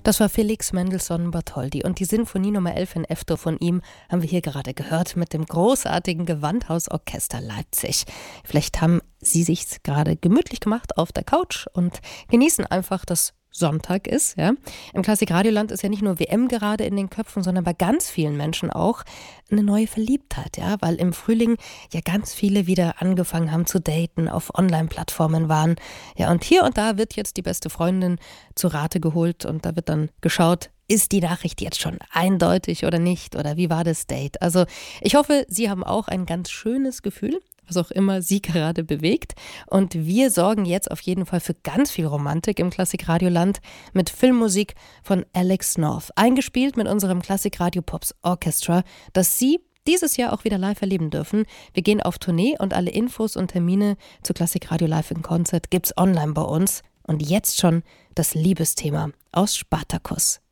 Das war Felix Mendelssohn Bartholdy und die Sinfonie Nummer 11 in F-Dur von ihm haben wir hier gerade gehört mit dem großartigen Gewandhausorchester Leipzig. Vielleicht haben Sie sich gerade gemütlich gemacht auf der Couch und genießen einfach, dass Sonntag ist. Ja? Im Klassikradioland ist ja nicht nur WM gerade in den Köpfen, sondern bei ganz vielen Menschen auch eine neue Verliebtheit. Ja? Weil im Frühling ja ganz viele wieder angefangen haben zu daten, auf Online-Plattformen waren. Ja, und hier und da wird jetzt die beste Freundin zu Rate geholt und da wird dann geschaut, ist die Nachricht jetzt schon eindeutig oder nicht? Oder wie war das Date? Also ich hoffe, Sie haben auch ein ganz schönes Gefühl, was auch immer Sie gerade bewegt. Und wir sorgen jetzt auf jeden Fall für ganz viel Romantik im Klassikradioland mit Filmmusik von Alex North. Eingespielt mit unserem Klassikradio Pops Orchestra, das Sie dieses Jahr auch wieder live erleben dürfen. Wir gehen auf Tournee und alle Infos und Termine zu Klassikradio Live in Concert gibt's online bei uns. Und jetzt schon das Liebesthema aus Spartacus.